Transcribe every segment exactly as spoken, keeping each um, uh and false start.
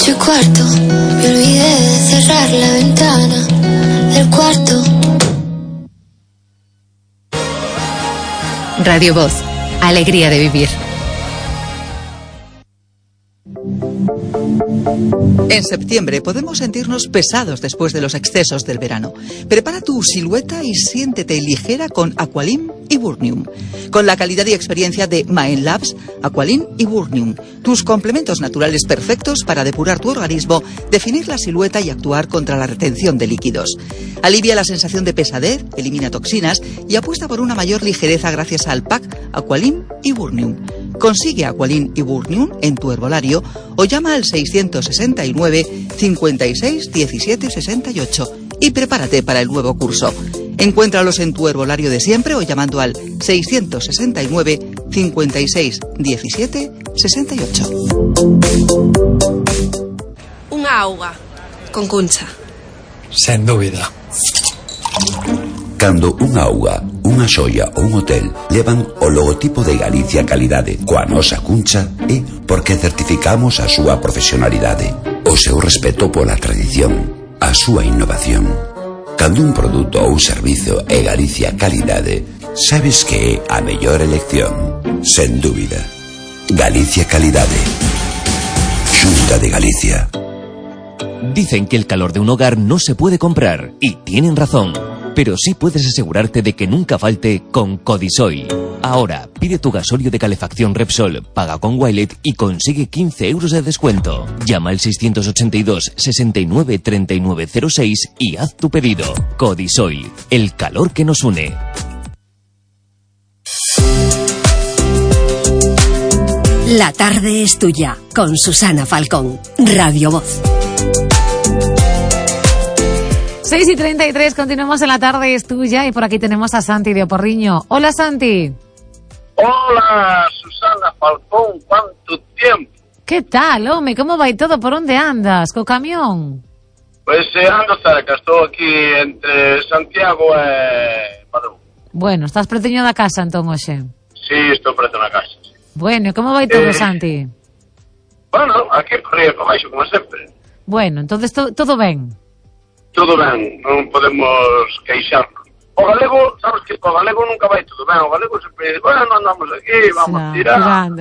ocho y cuarto, me olvidé de cerrar la ventana del cuarto. Radio Voz, alegría de vivir. En septiembre podemos sentirnos pesados después de los excesos del verano. Prepara tu silueta y siéntete ligera con Aqualim y Burnium. Con la calidad y experiencia de Maen Labs, Aqualim y Burnium, tus complementos naturales perfectos para depurar tu organismo, definir la silueta y actuar contra la retención de líquidos. Alivia la sensación de pesadez, elimina toxinas y apuesta por una mayor ligereza gracias al pack Aqualim y Burnium. Consigue Aqualim y Burnium en tu herbolario o llama al seiscientos sesenta y nueve, cincuenta y seis, diecisiete, sesenta y ocho y prepárate para el nuevo curso. Encuéntralos en tu herbolario de siempre o llamando al seiscientos sesenta y nueve, cincuenta y seis, diecisiete, sesenta y ocho. Unha auga con Cuncha. Sen dúbida. Cando unha auga, unha xoia ou un hotel levan o logotipo de Galicia Calidade coa nosa Cuncha é porque certificamos a súa profesionalidade, o seu respeto pola tradición, a súa innovación. Cando un produto ou servizo é Galicia Calidade, sabes que é a mellor elección, sen dúbida. Galicia Calidade. Xunta de Galicia. Dicen que el calor de un hogar no se puede comprar, y tienen razón. Pero sí puedes asegurarte de que nunca falte con Codisoy. Ahora, pide tu gasóleo de calefacción Repsol, paga con Wilet y consigue quince euros de descuento. Llama al seiscientos ochenta y dos, sesenta y nueve, treinta y nueve cero seis y haz tu pedido. Codisoy, el calor que nos une. La tarde es tuya, con Susana Falcón, Radio Voz. seis y treinta y tres, continuamos en La tarde es tuya y por aquí tenemos a Santi de Oporriño. Hola, Santi. Hola, Susana Falcón, ¿cuánto tiempo? ¿Qué tal, home? ¿Cómo va y todo? ¿Por dónde andas? ¿Co camión? Pues eh, ando cerca, estou aquí entre Santiago e Padrón. Bueno, estás pretiño da casa, entón, hoxe? Sí, estou preto na casa. Sí. Bueno, como vai todo, eh, Santi? Bueno, aquí por arriba, por baixo, como sempre. Bueno, entonces to, todo ben? Todo ben, non podemos queixarnos. O galego, sabes que o galego nunca vai todo ben. O galego sempre dice, bueno, andamos aquí, vamos a tirar.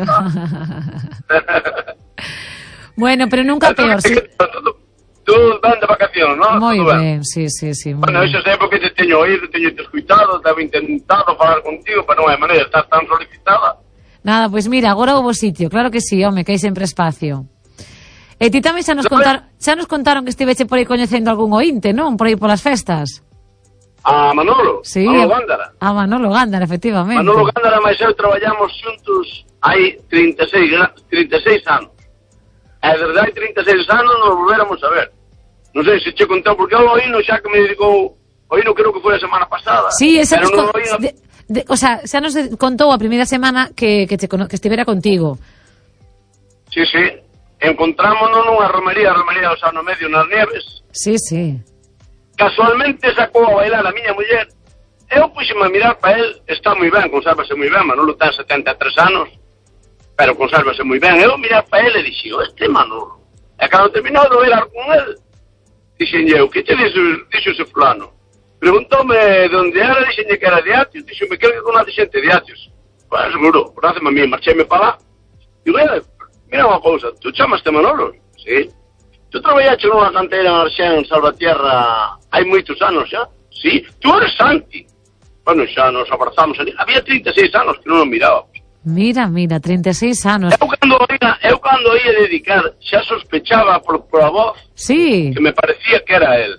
Bueno, pero nunca peor, sí. Tú van de vacacións, non? Moi ben, sí, sí, sí. Bueno, iso sei porque te teño oído, teño te escuitado, te he intentado falar contigo, pero non hai maneira, estás tan solicitada. Nada, pois pues mira, agora houve sitio, claro que sí, home, que hai sempre espacio. E ti tamén xa nos, contar, xa nos contaron que estiveche por aí coñecendo algún ointe, non? Por aí polas festas. A Manolo, sí, Manolo Gándara. A Manolo Gándara, efectivamente. Manolo Gándara máis eu traballamos xuntos hai trinta e seis anos. E desde hai trinta e seis anos nos volveramos a ver. Non sei se che contou, porque eu oíno xa que me dedicou, oíno creo que foi a semana pasada. Sí, esa nos no con... oíno... de, de, o sea, xa nos contou a primeira semana que, que, te, que estivera contigo. Sí, sí. Encontrámonos nunha romería, a romería do Sano Medio nas Nieves. Sí, sí. Casualmente sacou a bailar a miña muller. Eu puxeme a mirar para él, está moi ben, consérvase moi ben, Manolo ten setenta e tres anos, pero consérvase moi ben. Eu mirar para él e dixo, este Manolo. E cando terminou de bailar con él, dixen eu, que te dixo, dixo ese fulano? Preguntoume de onde era, dixen que era de Atios, dixo-me que con a xente de Atios. Pues seguro, por hace a mí, marcheime para lá. Digo, mira unha cousa, tú chamaste Manolo? Sí. Tú traballaste nunha canteira en Arxén, en Salvatierra, hai moitos anos xa? Sí. Tú eres Santi. Bueno, xa nos abrazamos ali. Había trinta e seis anos que non nos mirábamos. Mira, mira, trinta e seis anos. Eu cando ia, eu cando ia dedicar, xa sospechaba por, por a voz, sí, que me parecía que era él.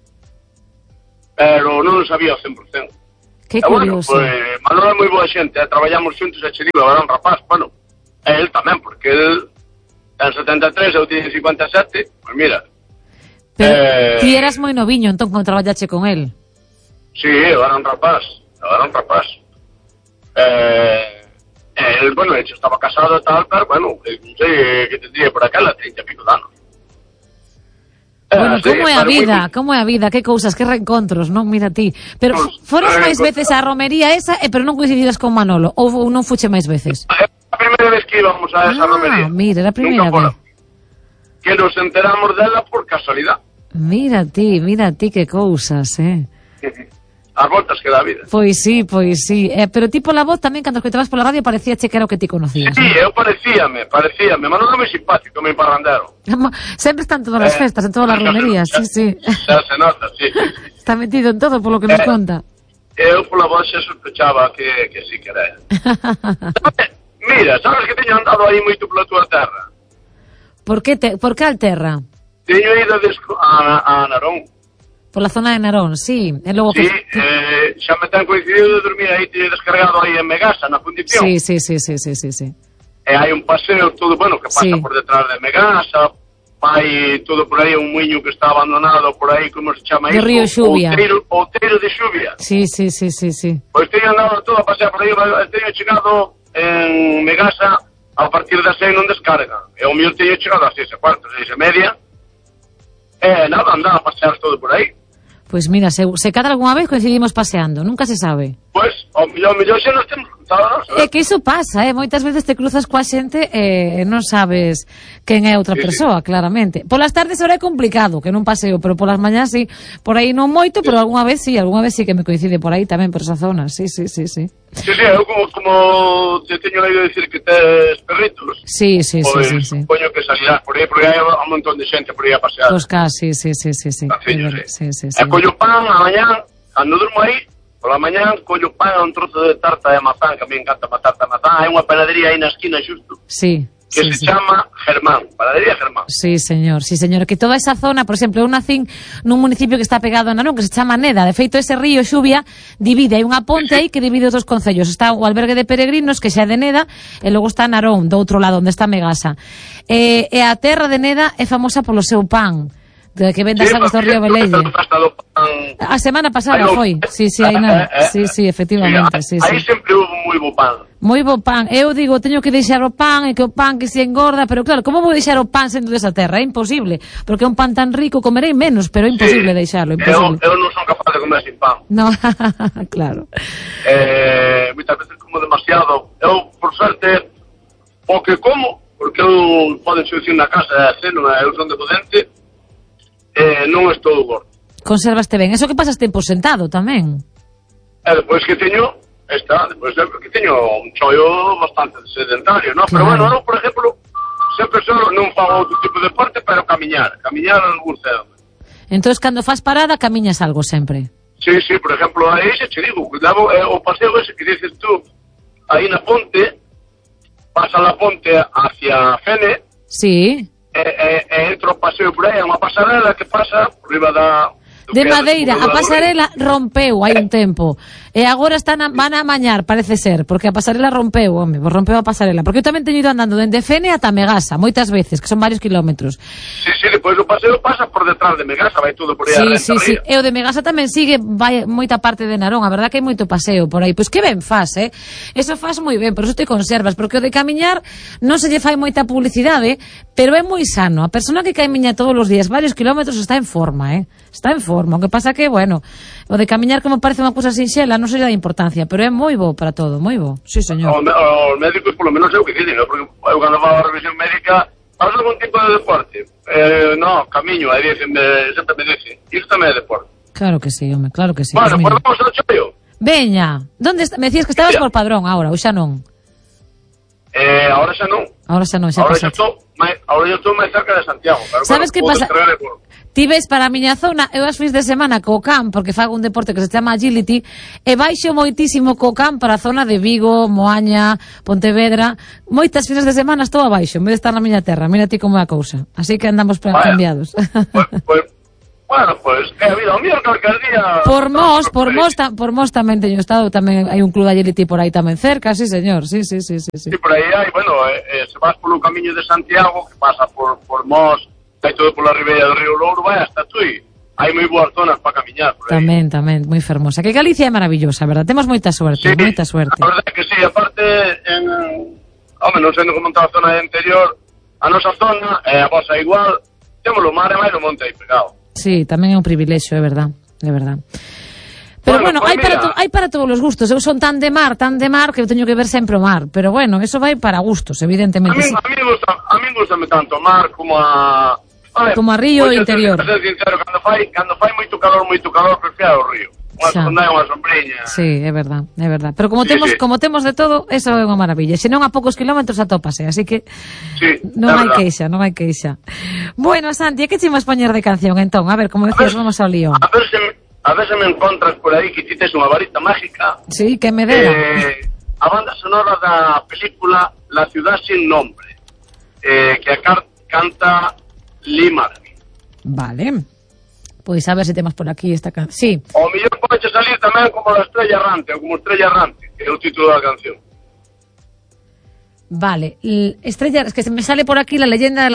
Pero non o sabía ao cen por cento. Que e bueno, curioso. Pues, Manolo é moi boa xente, eh? Traballamos xuntos e che digo, era un rapaz, bueno, e él tamén, porque él ten setenta e tres, eu teño cincuenta e sete, pois pues mira. Pero eh... ti eras moi noviño, entón, cando traballache con él. Sí, eu era un rapaz, eu era un rapaz. Eh... Él, bueno, de hecho, estaba casado e tal, pero, bueno, non sei que tendría por aquela, treinta e pico de anos. Bueno, eh, como sí, é a vida, muy... como é a vida, que cousas, que reencontros, non? Mira ti. Pero pues, foras máis veces á romería esa, e pero non coincididas con Manolo, ou non fuche máis veces? A primeira vez que íbamos a esa ah, romería. Mira, era a primeira vez. que nos enteramos dela por casualidad. Mira ti, mira ti que cousas, eh. As voltas que dá a vida. Pois sí, pois sí. Eh, pero ti pola voz tamén, cando escoitabas pola radio, parecía che que era o que ti conocías. Sí, eu parecíame, parecíame. Manolo é moi simpático, moi parrandero. Sempre está en todas as festas, en todas as romerías, sí, sí. Xa se nota, sí. Está metido en todo polo que nos conta. Eu pola voz xa sospechaba que, que sí que era él. Mira, sabes que teño andado aí moito pola tua terra? Por que, te, por que Alterra? Teño ido a, a Narón. Pola zona de Narón, sí. E logo Sí, que... eh, xa me ten coincidido de dormir aí, teño descargado aí en Megasa, na Fundición. Sí, sí, sí, sí, sí, sí, sí. E hai un paseo todo, bueno, que pasa sí. por detrás de Megasa, hai todo por aí, un muiño que está abandonado por aí, como se chama isto? Do río Xubia. Outeiro, outeiro de Xubia. Sí, sí, sí, sí, sí. Pois teño andado todo a pasear por aí, teño chegado en Megasa a partir das seis non descarga. E o mío teño chegado a seis e cuarto, seis e media. E nada, andaba a pasear todo por aí. Pois mira, se, se cada algunha vez coincidimos paseando, nunca se sabe. Pois, ao millón, ao millón xa nos temos cruzado, non? É que iso pasa, eh? Moitas veces te cruzas coa xente e eh, non sabes quen é outra sí, persoa, sí. Claramente. Polas tardes ahora é complicado, que non paseo, pero polas mañás sí. Por aí non moito, pero algunha vez sí, algunha vez sí que me coincide por aí tamén, por esa zona. Sí, sí, sí, sí. Sí, sí, eu como, como te teño leído dicir que tes perritos. Sí, sí, pues, sí, sí, sí. Poño que salirás por aí, porque hai un montón de xente por aí a pasear. Os cas, sí, sí, sí, sí, sí. Caciño, sí. sí, sí, sí. E collo pan a mañán, cando durmo aí, pola mañán collo pan a un trozo de tarta de mazán, que a mí encanta a tarta de mazán. Hai unha panadería aí na esquina xusto. Sí. Que sí, se sí. chama Germán, panadería Germán. Sí, señor, sí, señor. Que toda esa zona, por exemplo, eu nacín nun municipio que está pegado a Narón, que se chama Neda. De feito, ese río Xubia divide, hai unha ponte aí que divide os dos concellos. Está o albergue de peregrinos, que xa é de Neda, e logo está Narón, do outro lado, onde está Megasa. E, e a terra de Neda é famosa polo seu pan, de que vende as aguas do río Velelle. A semana pasada foi. Sí, sí, aí nada. Sí, sí, efectivamente, sí, sí. Aí sempre houve moi bo pan. Moi bo pan. Eu digo, teño que deixar o pan, e que o pan que se engorda, pero claro, como vou deixar o pan sendo desa terra? É imposible, porque é un pan tan rico, comerei menos, pero é imposible sí. deixarlo, imposible. Eu, eu non son capaz de comer sin pan. No, claro. Eh, moitas veces como demasiado. Eu, por suerte, o que como, porque eu poden dicir na casa, ceno, eu son de Podente, eh, non estou gordo. Conservaste ben. Eso que pasas tempo sentado tamén. E depois que teño, está, depois que teño un chollo bastante sedentario, ¿no? Claro. Pero bueno, eu, por exemplo, sempre solo non fago outro tipo de deporte, pero camiñar, camiñar algún cedo. Entón, cando fas parada, camiñas algo sempre. Sí, sí, por exemplo, aí se che digo, cuidado, eh, o paseo ese que dices tú, aí na ponte, pasa la ponte hacia Fene. Sí. E, e, e entro o paseo por aí, é unha pasarela que pasa por riba da... De madeira, a pasarela rompeu hai un tempo. E agora están a, van a mañar, parece ser, porque a pasarela rompeu, home, pues rompeu a pasarela. Porque eu tamén teño ido andando dende Fene ata Megasa, moitas veces, que son varios kilómetros. Sí, sí, depois o paseo pasa por detrás de Megasa, vai todo por aí sí, a sí, sí. E o de Megasa tamén sigue, vai moita parte de Narón, a verdad que hai moito paseo por aí. Pois que ben faz, eh? Eso faz moi ben, por eso te conservas, porque o de camiñar non se lle fai moita publicidade, pero é moi sano. A persona que camiña todos os días varios kilómetros está en forma, eh? Está en forma, o que pasa que, bueno, o de camiñar como parece unha cousa sinxela, non sei da importancia, pero é moi bo para todo, moi bo. Sí, señor. Os médicos, polo menos, é o que dicen, porque eu cando fago a revisión médica, faz algún tipo de deporte? Eh, no, camiño, aí dicen, sempre me dicen, isto tamén é deporte. Claro que sí, home, claro que sí. Bueno, pues vamos ao chollo. Veña, donde está? Me decías que estabas por Padrón agora, ou xa non? Eh, ahora xa non. Ahora xa non, xa ahora pasaste. Xa estou, ahora xa estou máis cerca de Santiago. Claro, sabes que pasa? Por... Ti ves para a miña zona, eu as fins de semana co can, porque fago un deporte que se chama agility, e baixo moitísimo co can para a zona de Vigo, Moaña, Pontevedra. Moitas fins de semana estou abaixo, en vez de estar na miña terra. Mira ti como é a cousa. Así que andamos cambiados. Pues, pues, bueno, pues, que a vida o mío calquer día... Por Mos, por Mos, por Mos tamén teño estado, tamén hai un club de agility por aí tamén cerca, sí, señor, sí, sí, sí, sí. Sí, sí por aí hai, bueno, eh, eh, se vas polo camiño de Santiago, que pasa por, por Mos, hai todo pola ribeira do río Louro, vai hasta Tui. Hai moi boas zonas para camiñar por aí. Tamén, tamén, moi fermosa. Que Galicia é maravillosa, verdad? Temos moita suerte, sí, moita suerte. A verdade que sí, aparte, en, home, non sendo como está a zona de interior, a nosa zona, e a vosa igual, temos o mar e máis o monte aí pegado. Sí, tamén é un privilexio, é verdad, é verdad. Pero bueno, Bueno, pues hai para mira. to- hai para todos os gustos. Eu son tan de mar, tan de mar que eu teño que ver sempre o mar, pero bueno, eso vai para gustos, A evidentemente. mí, Sí. a mí gusta, a mí gustame tanto o mar como a... ver, Como a río pois, interior. Para ser sincero, cando fai, cando fai moito calor, moito calor, prefiero o río. Unha Xa. sonda e unha sombriña. Sí, é verdad, é verdad. Pero como Sí, temos sí. como temos de todo, eso é unha maravilla. Se non a poucos kilómetros atópase, así que Sí, non é hai verdad. queixa, non hai queixa. Bueno, Santi, e que chimas poñer de canción entón? A ver, como decías, ver. vamos ao lío. A ver se me, a ver se me encontras por aí que ti tes unha varita mágica. Sí, que me dera. Eh, a banda sonora da película La ciudad sin nombre, eh, que a car- canta Lee Marvin. Vale. Pois a ver se temos por aquí esta canción. Sí. O mellor pode salir tamén como La estrella errante, ou como Estrella errante, que é o título da canción. Vale, L- Estrella, es que se me sale por aquí la leyenda de la